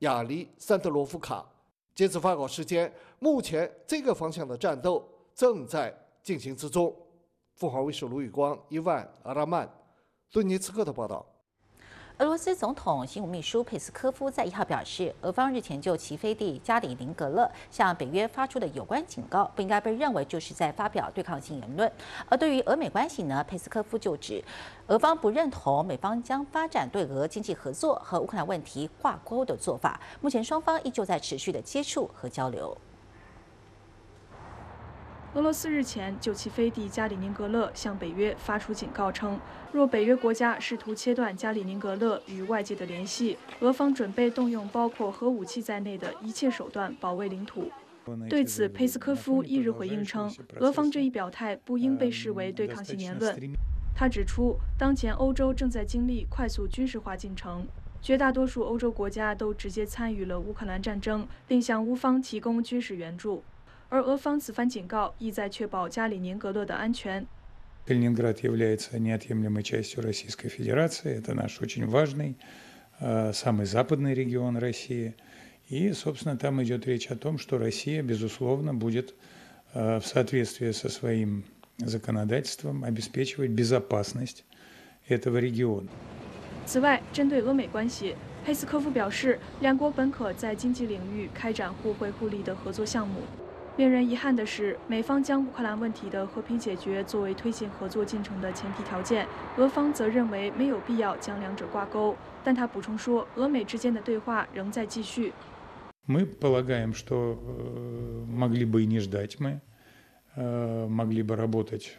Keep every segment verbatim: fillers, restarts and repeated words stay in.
亚历山德罗夫卡。截至发稿时间，目前这个方向的战斗正在进行之中。凤凰卫视卢宇光、伊万·阿拉曼、顿涅茨克的报道。 俄罗斯总统新闻秘书佩斯科夫在一号表示，俄方日前就其飞地加里宁格勒向北约发出的有关警告，不应该被认为就是在发表对抗性言论。而对于俄美关系呢，佩斯科夫就指，俄方不认同美方将发展对俄经济合作和乌克兰问题挂钩的做法。目前双方依旧在持续的接触和交流。 俄罗斯日前就其飞地加里宁格勒向北约发出警告称，若北约国家试图切断加里宁格勒与外界的联系，俄方准备动用包括核武器在内的一切手段保卫领土。对此，佩斯科夫一日回应称，俄方这一表态不应被视为对抗性言论。他指出，当前欧洲正在经历快速军事化进程，绝大多数欧洲国家都直接参与了乌克兰战争，并向乌方提供军事援助。而俄方此番警告意在确保加里宁格勒的安全。 Калининград является неотъемлемой частью Российской Федерации. Это наш очень важный, самый западный регион России. И, собственно, там идет речь о том, что Россия, безусловно, будет в соответствии со своим законодательством обеспечивать безопасность этого региона. 此外，针对俄美关系，佩斯科夫表示，两国本可在经济领域开展互惠互利的合作项目。令人遗憾的是，美方将乌克兰问题的和平解决作为推进合作进程的前提条件，俄方则认为没有必要将两者挂钩。但他补充说，俄美之间的对话仍在继续。 Мы полагаем, что могли бы и не ждать мы, могли бы работать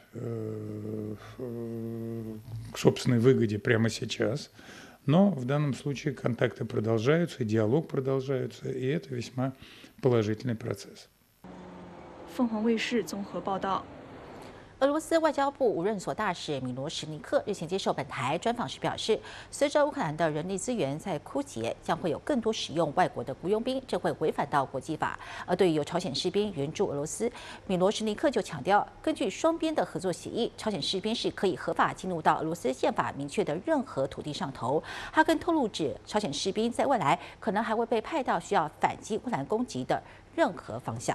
к собственной выгоде прямо сейчас, но в данном случае контакты продолжаются, диалог продолжается, и это весьма положительный процесс. 凤凰卫视综合报道。 俄罗斯外交部无任所大使米罗什尼克日前接受本台专访时表示，随着乌克兰的人力资源在枯竭，将会有更多使用外国的雇佣兵，这会违反到国际法。而对于有朝鲜士兵援助俄罗斯，米罗什尼克就强调，根据双边的合作协议，朝鲜士兵是可以合法进入到俄罗斯宪法明确的任何土地上头。他更透露指，朝鲜士兵在未来可能还会被派到需要反击乌克兰攻击的任何方向。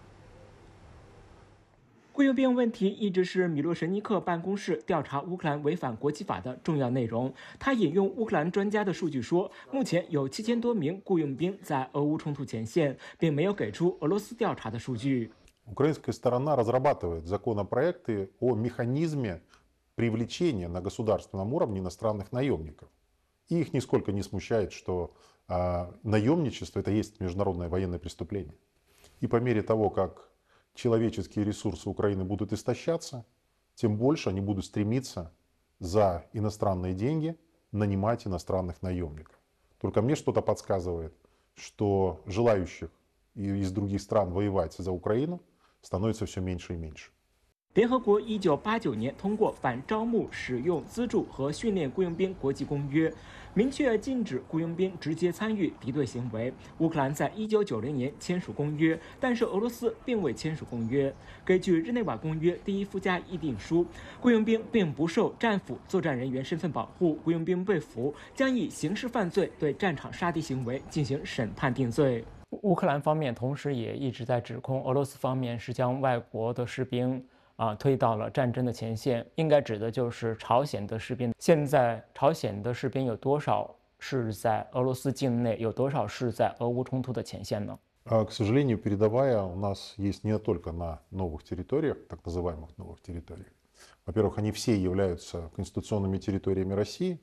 雇佣兵问题一直是米洛什尼克办公室调查乌克兰违反国际法的重要内容。他引用乌克兰专家的数据说，目前有七千多名雇佣兵在俄乌冲突前线，并没有给出俄罗斯调查的数据。 Украинская сторона разрабатывает законопроекты о механизме привлечения на государственном уровне иностранных наемников. И их нисколько не смущает, что а, наемничество это есть международное военное преступление. И по мере того, как человеческие ресурсы Украины будут истощаться, тем больше они будут стремиться за иностранные деньги нанимать иностранных наемников. Только мне что-то подсказывает, что желающих из других стран воевать за Украину становится все меньше и меньше. 联合国一九八九年通过《反招募、使用、资助和训练雇佣兵国际公约》，明确禁止雇佣兵直接参与敌对行为。乌克兰在一九九零年签署公约，但是俄罗斯并未签署公约。根据日内瓦公约第一附加议定书，雇佣兵并不受战俘作战人员身份保护，雇佣兵被俘将以刑事犯罪对战场杀敌行为进行审判定罪。 乌克兰方面同时也一直在指控俄罗斯方面是将外国的士兵啊，推到了战争的前线，应该指的就是朝鲜的士兵。现在朝鲜的士兵有多少是在俄罗斯境内，有多少是在俄乌冲突的前线呢？ К сожалению, передовая у нас есть не только на новых территориях, так называемых новых территориях. Во-первых, они все являются конституционными территориями России,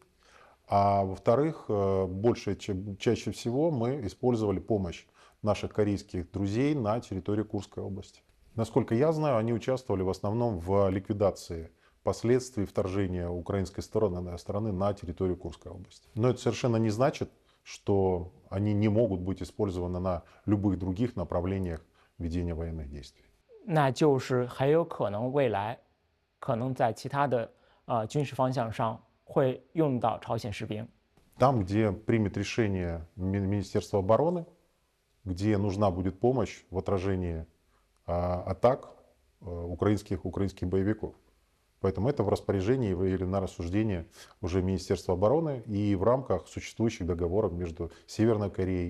а во-вторых, больше, чаще всего мы использовали помощь наших корейских друзей на территории Курской области. Насколько я знаю, они участвовали в основном в ликвидации последствий вторжения украинской стороны, стороны на территорию Курской области. Но это совершенно не значит, что они не могут быть использованы на любых других направлениях ведения военных действий. 那就是还有可能未来，可能在其他的呃军事方向上会用到朝鲜士兵。 Там, где примет решение Министерство обороны, где нужна будет помощь в отражении атак украинских, украинских боевиков. Поэтому это в распоряжении или на рассуждение уже Министерства обороны и в рамках существующих договоров между Северной Кореей